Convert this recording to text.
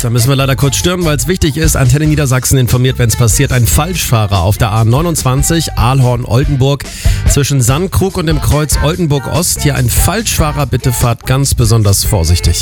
Da müssen wir leider kurz stören, weil es wichtig ist. Antenne Niedersachsen informiert, wenn es passiert. Ein Falschfahrer auf der A29 Ahlhorn-Oldenburg zwischen Sandkrug und dem Kreuz Oldenburg-Ost. Hier ein Falschfahrer, bitte fahrt ganz besonders vorsichtig.